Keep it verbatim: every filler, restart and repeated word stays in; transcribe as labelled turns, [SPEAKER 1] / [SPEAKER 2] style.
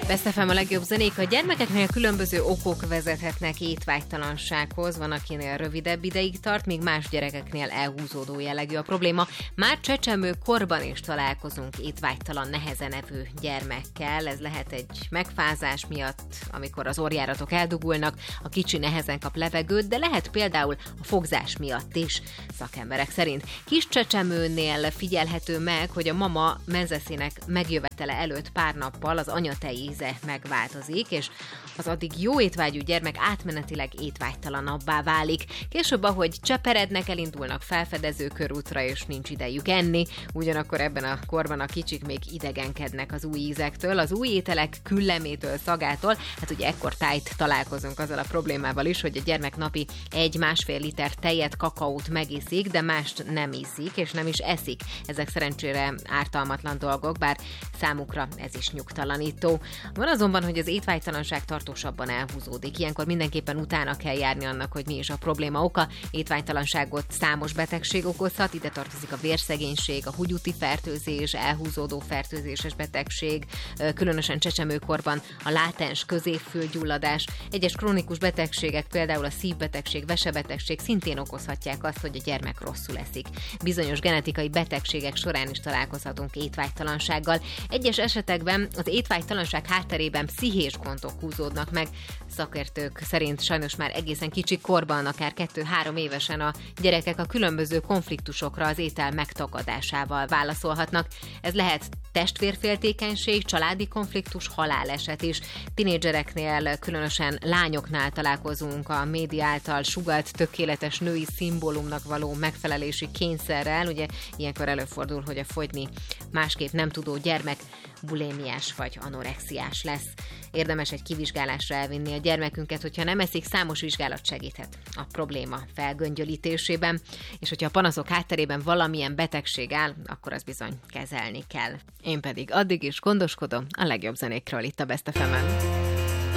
[SPEAKER 1] Best ef em a legjobb zenék. A gyermekeknél különböző okok vezethetnek étvágytalansághoz. Van, akinél rövidebb ideig tart, míg más gyerekeknél elhúzódó jellegű a probléma. Már csecsemő korban is találkozunk étvágytalan, nehezen evő gyermekkel. Ez lehet egy megfázás miatt, amikor az orrjáratok eldugulnak, a kicsi nehezen kap levegőt, de lehet például a fogzás miatt is, szakemberek szerint. Kis csecsemőnél figyelhető meg, hogy a mama menzeszének megjövetele előtt pár nappal az anyatej íze megváltozik, és az addig jó étvágyú gyermek átmenetileg étvágytalanabbá válik. Később, ahogy cseperednek, elindulnak felfedező körútra, és nincs idejük enni, ugyanakkor ebben a korban a kicsik még idegenkednek az új ízektől, az új ételek küllemétől, szagától. Hát ugye ekkor tájt találkozunk azzal a problémával is, hogy a gyermek napi egy-másfél liter tejet, kakaót megiszik, de mást nem iszik, és nem is eszik. Ezek szerencsére ártalmatlan dolgok, bár számukra ez is nyugtalanító. Van azonban, hogy az étvágytalanság tartósabban elhúzódik. Ilyenkor mindenképpen utána kell járni annak, hogy mi is a probléma oka. Étvágytalanságot számos betegség okozhat, ide tartozik a vérszegénység, a húgyúti fertőzés, elhúzódó fertőzéses betegség, különösen csecsemőkorban a látens középfülgyulladás. Egyes krónikus betegségek, például a szívbetegség, vesebetegség szintén okozhatják azt, hogy a gyermek rosszul eszik. Bizonyos genetikai betegségek során is találkozhatunk étvágytalansággal. Egyes esetekben az étvágytalanság hátterében pszichés gondok húzódnak meg. Szakértők szerint sajnos már egészen kicsi korban, akár kettő-három évesen a gyerekek a különböző konfliktusokra az étel megtagadásával válaszolhatnak. Ez lehet testvérféltékenység, családi konfliktus, haláleset is. Tinédzsereknél, különösen lányoknál találkozunk a média által sugalt tökéletes női szimbólumnak való megfelelési kényszerrel. Ugye ilyenkor előfordul, hogy a fogyni másképp nem tudó gyermek bulémiás vagy anorexiás lesz. Érdemes egy kivizsgálásra elvinni a gyermekünket, hogyha nem eszik, számos vizsgálat segíthet a probléma felgöngyölítésében, és hogyha a panaszok hátterében valamilyen betegség áll, akkor az bizony kezelni kell. Én pedig addig is gondoskodom a legjobb zenékről itt a Best ef emen.